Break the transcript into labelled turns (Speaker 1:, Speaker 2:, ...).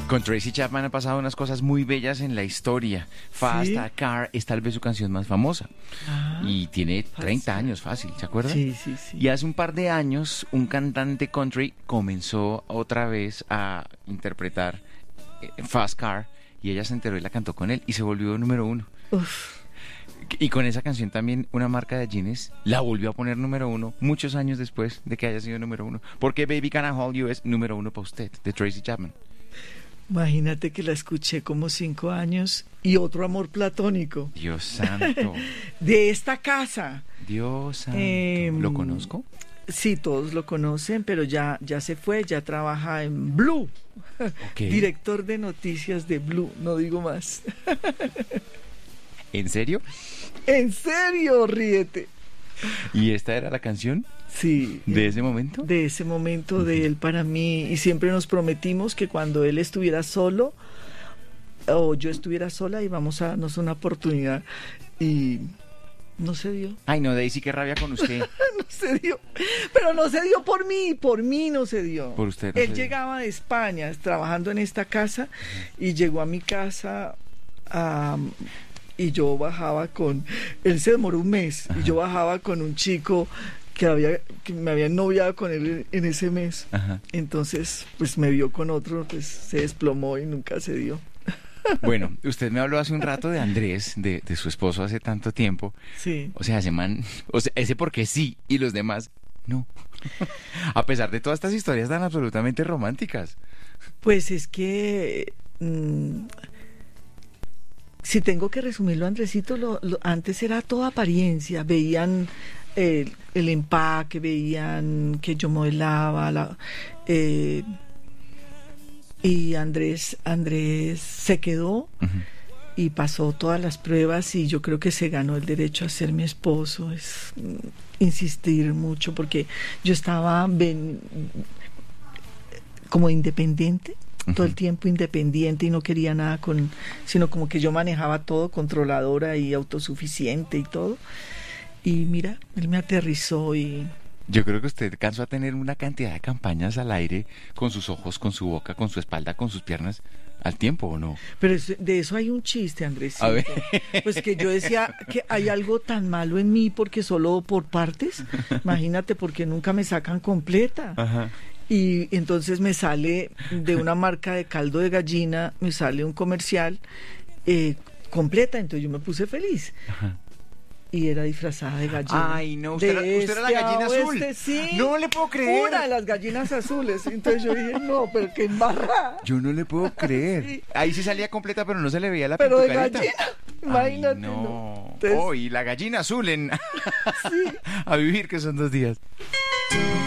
Speaker 1: Con Tracy Chapman han pasado unas cosas muy bellas en la historia. Fast Car es tal vez su canción más famosa. Y tiene 30 años fácil, ¿se acuerdan?
Speaker 2: Sí, sí, sí.
Speaker 1: Y hace un par de años, un cantante country comenzó otra vez a interpretar Fast Car, y ella se enteró y la cantó con él y se volvió número 1.
Speaker 2: Uf.
Speaker 1: Y con esa canción también una marca de jeans la volvió a poner número 1 muchos años después de que haya sido número 1. Porque Baby Can I Hold You es número 1 para usted, de Tracy Chapman.
Speaker 2: Imagínate que la escuché como 5 años y otro amor platónico.
Speaker 1: Dios santo.
Speaker 2: De esta casa.
Speaker 1: Dios santo. ¿Lo conozco?
Speaker 2: Sí, todos lo conocen, pero ya se fue, ya trabaja en Blue. Okay. Director de noticias de Blue, no digo más.
Speaker 1: ¿En serio?
Speaker 2: ¿En serio? Ríete.
Speaker 1: ¿Y esta era la canción?
Speaker 2: Sí.
Speaker 1: ¿De ese momento?
Speaker 2: De ese momento de él para mí. Y siempre nos prometimos que cuando él estuviera solo o yo estuviera sola íbamos a darnos una oportunidad. Y no se dio.
Speaker 1: Ay, no, Daisy, qué rabia con usted.
Speaker 2: No se dio. Pero no se dio por mí no se dio.
Speaker 1: Por usted no
Speaker 2: él llegaba de España trabajando en esta casa y llegó a mi casa y yo bajaba con... Él se demoró un mes. Y yo bajaba con un chico que me había noviado con él en ese mes. Ajá. Entonces, pues me vio con otro, pues se desplomó y nunca se dio.
Speaker 1: Bueno, usted me habló hace un rato de Andrés, de su esposo hace tanto tiempo.
Speaker 2: Sí.
Speaker 1: O sea, ese porque sí y los demás no. A pesar de todas estas historias tan absolutamente románticas.
Speaker 2: Pues es que... si tengo que resumirlo, Andresito, antes era toda apariencia. Veían el empaque, veían que yo modelaba, y Andrés se quedó y pasó todas las pruebas y yo creo que se ganó el derecho a ser mi esposo. Es insistir mucho porque yo estaba como independiente. Todo el tiempo independiente y no quería nada sino como que yo manejaba todo, controladora y autosuficiente y todo. Y mira, él me aterrizó y...
Speaker 1: Yo creo que usted alcanzó a tener una cantidad de campañas al aire, con sus ojos, con su boca, con su espalda, con sus piernas, al tiempo, ¿o no?
Speaker 2: Pero de eso hay un chiste, Andresito.
Speaker 1: A ver.
Speaker 2: Pues que yo decía que hay algo tan malo en mí porque solo por partes. Imagínate, porque nunca me sacan completa.
Speaker 1: Ajá.
Speaker 2: Y entonces me sale de una marca de caldo de gallina, me sale un comercial completa, entonces yo me puse feliz. Ajá. Y era disfrazada de gallina.
Speaker 1: Ay, no, usted era la gallina azul.
Speaker 2: Sí,
Speaker 1: no le puedo creer.
Speaker 2: Una de las gallinas azules. Entonces yo dije, no, pero qué embarrada.
Speaker 1: Yo no le puedo creer. Sí. Ahí sí salía completa, pero no se le veía la
Speaker 2: pero
Speaker 1: pintucarita.
Speaker 2: De gallina, imagínate.
Speaker 1: Ay, no.
Speaker 2: Entonces...
Speaker 1: y la gallina azul en...
Speaker 2: Sí.
Speaker 1: A vivir, que son 2 días.